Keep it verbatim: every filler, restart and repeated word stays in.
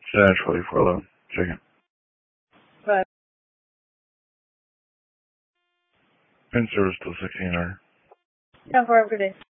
Dash forty-four low. Check it. Right. Pin service till sixteen hundred. ten four, have a good day.